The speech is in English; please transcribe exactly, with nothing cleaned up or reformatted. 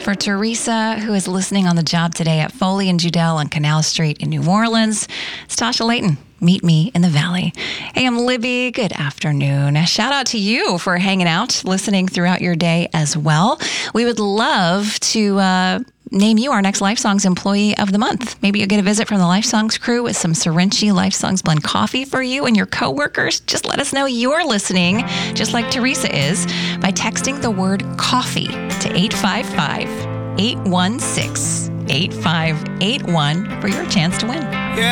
For Teresa, who is listening on the job today at Foley and Judell on Canal Street in New Orleans, it's Tasha Layton. Meet me in the valley. Hey, I'm Libby. Good afternoon. A shout out to you for hanging out, listening throughout your day as well. We would love to uh, name you our next Life Songs Employee of the Month. Maybe you'll get a visit from the Life Songs crew with some Serenchi Life Songs blend coffee for you and your coworkers. Just let us know you're listening, just like Teresa is, by texting the word coffee to eight five five, eight one six, eight five eight one for your chance to win.